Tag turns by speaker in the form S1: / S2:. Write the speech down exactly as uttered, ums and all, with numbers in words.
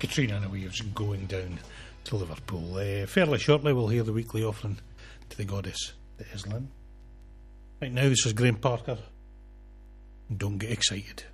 S1: Katrina and Waves going down to Liverpool. Uh, fairly shortly we'll hear the weekly offering to the goddess that is Lynn. Right now this is Graham Parker. Don't get excited.